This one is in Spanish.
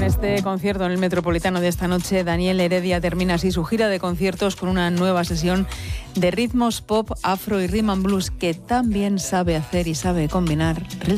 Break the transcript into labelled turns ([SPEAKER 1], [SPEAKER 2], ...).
[SPEAKER 1] este concierto en el Metropolitano de esta noche, Daniel Heredia termina así su gira de conciertos con una nueva sesión de ritmos pop, afro y rhythm and blues que tan bien sabe hacer y sabe combinar. Real